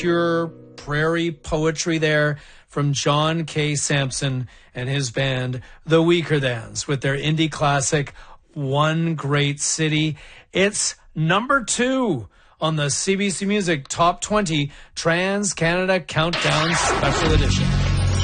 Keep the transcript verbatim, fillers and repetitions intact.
pure prairie poetry there from John K. Sampson and his band, The Weakerthans, with their indie classic, One Great City. It's number two on the C B C Music Top twenty Trans Canada Countdown Special Edition.